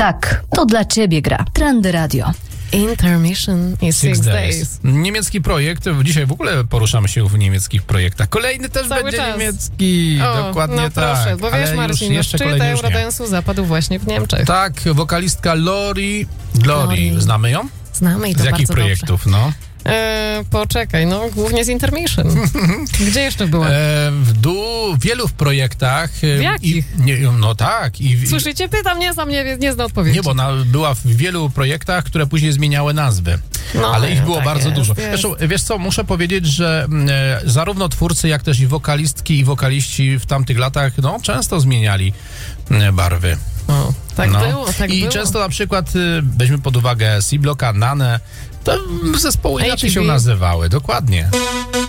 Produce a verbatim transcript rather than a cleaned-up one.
Tak, to dla ciebie gra. Trendy Radio. Intermission is six, Six days. days. Niemiecki projekt. Dzisiaj w ogóle poruszamy się w niemieckich projektach. Kolejny też Cały będzie czas. niemiecki. O, Dokładnie no tak. proszę, bo wiesz, Ale Marcin, już jeszcze szczyt kolejny już nie. Eurodance'u zapadł właśnie w Niemczech. Tak, wokalistka Lori. Glory. Glory. Znamy ją? Znamy i to Z jakich bardzo projektów, no? E, poczekaj, no głównie z Intermission. Gdzie jeszcze była? E, w du, wielu w projektach. e, W jakich? I, nie, no tak. I, w- Słyszycie? Pytam, nie znam, nie, nie znam odpowiedzi. Nie, bo ona była w wielu projektach, które później zmieniały nazwy. No, Ale ich było tak bardzo jest, dużo. jest. Zresztą, wiesz co, muszę powiedzieć, że e, zarówno twórcy, jak też i wokalistki, i wokaliści w tamtych latach, no, często zmieniali e, barwy. O, tak no. było, tak I było. często na przykład, y, weźmy pod uwagę C-Blocka, Nanę, to zespoły inaczej A T B. się nazywały, dokładnie.